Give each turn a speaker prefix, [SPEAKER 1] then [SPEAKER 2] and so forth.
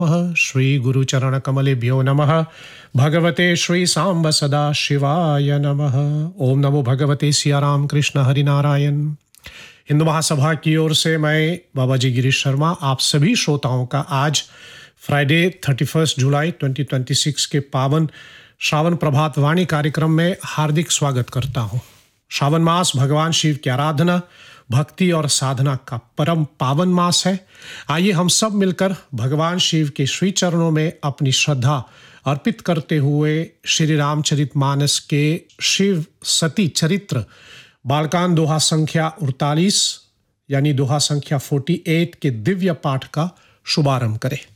[SPEAKER 1] श्री गुरुचरण कमलेभ्यो नमः। भगवते श्री सांब सदा शिवाय नमः। ओम नमो भगवते सियाराम कृष्ण हरि नारायण। हिंदू महासभा की ओर से मैं बाबा जी गिरीश शर्मा आप सभी श्रोताओं का आज फ्राइडे 31 जुलाई 2026 के पावन श्रावण प्रभात वाणी कार्यक्रम में हार्दिक स्वागत करता हूँ। श्रावण मास भगवान शिव की आराधना, भक्ति और साधना का परम पावन मास है। आइए हम सब मिलकर भगवान शिव के श्री चरणों में अपनी श्रद्धा अर्पित करते हुए श्री रामचरितमानस के शिव सती चरित्र बालकांड दोहा संख्या 48 यानी दोहा संख्या 48 के दिव्य पाठ का शुभारंभ करें।